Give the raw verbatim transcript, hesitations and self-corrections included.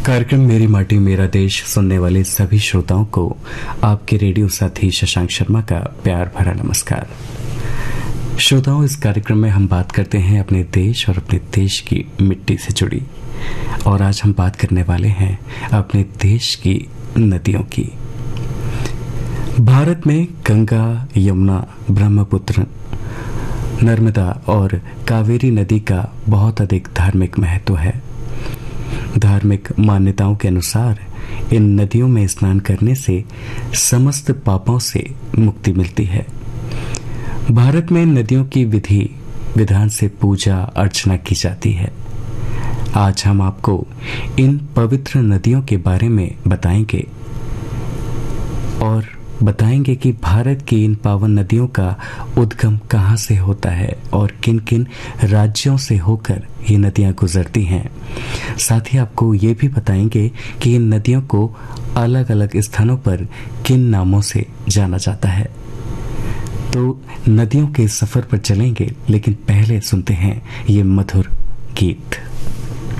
कार्यक्रम मेरी माटी मेरा देश सुनने वाले सभी श्रोताओं को आपके रेडियो साथी शशांक शर्मा का प्यार भरा नमस्कार। श्रोताओं, इस कार्यक्रम में हम बात करते हैं अपने देश और अपने देश की मिट्टी से जुड़ी, और आज हम बात करने वाले हैं अपने देश की नदियों की। भारत में गंगा, यमुना, ब्रह्मपुत्र, नर्मदा और कावेरी नदी का बहुत अधिक धार्मिक महत्व है। धार्मिक मान्यताओं के अनुसार इन नदियों में स्नान करने से समस्त पापों से मुक्ति मिलती है। भारत में नदियों की विधि विधान से पूजा अर्चना की जाती है। आज हम आपको इन पवित्र नदियों के बारे में बताएंगे और बताएंगे कि भारत की इन पावन नदियों का उद्गम कहां से होता है और किन किन राज्यों से होकर ये नदियां गुजरती हैं। साथ ही आपको ये भी बताएंगे कि इन नदियों को अलग अलग स्थानों पर किन नामों से जाना जाता है। तो नदियों के सफर पर चलेंगे, लेकिन पहले सुनते हैं ये मधुर गीत।